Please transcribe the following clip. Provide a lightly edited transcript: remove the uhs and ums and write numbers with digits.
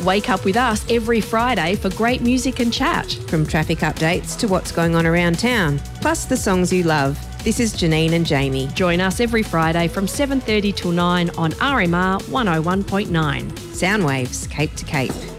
Wake up with us every Friday for great music and chat. From traffic updates to what's going on around town, plus the songs you love. This is Janine and Jamie. Join us every Friday from 7:30 till 9 on RMR 101.9. Sound waves, cape to cape.